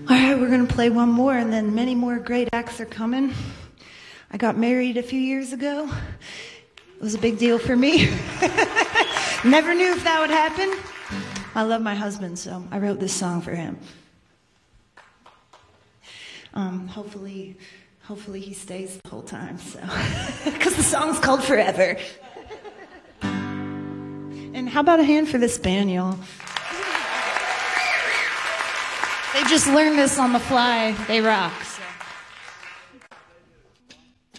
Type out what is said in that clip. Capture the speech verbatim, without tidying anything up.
All right, we're going to play one more, and then many more great acts are coming. I got married a few years ago. It was a big deal for me. Never knew if that would happen. I love my husband, so I wrote this song for him. Um, hopefully, hopefully he stays the whole time, so because the song's called Forever. And how about a hand for this band, y'all? They just learned this on the fly. They rock.